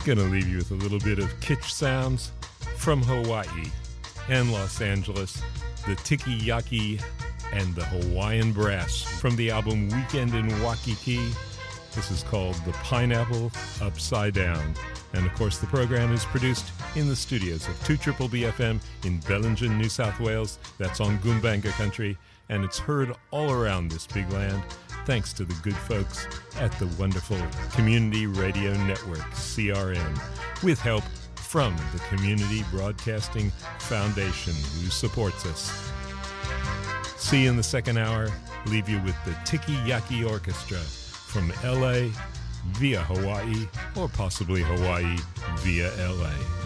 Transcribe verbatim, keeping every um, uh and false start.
Gonna leave you with a little bit of kitsch sounds from Hawaii and Los Angeles, the Tiki Yaki and the Hawaiian Brass from the album Weekend in Waikiki. This is called The Pineapple Upside Down. And of course the program is produced in the studios of two B B F M in Bellingen, New South Wales. That's on Goombanga country, and it's heard all around this big land thanks to the good folks at the wonderful Community Radio Network, C R N, with help from the Community Broadcasting Foundation, who supports us. See you in the second hour. Leave you with the Tiki Yaki Orchestra from L A via Hawaii, or possibly Hawaii via L A.